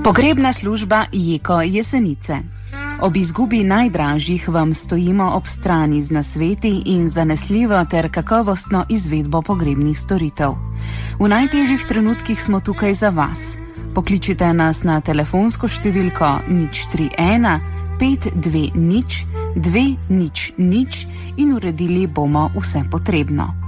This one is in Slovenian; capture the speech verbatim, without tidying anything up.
Pogrebna služba Jeko Jesenice. Ob izgubi najdražjih vam stojimo ob strani z nasveti in zanesljivo ter kakovostno izvedbo pogrebnih storitev. V najtežjih trenutkih smo tukaj za vas. Pokličite nas na telefonsko številko nič tri ena pet dve nič dve nič nič in uredili bomo vse potrebno.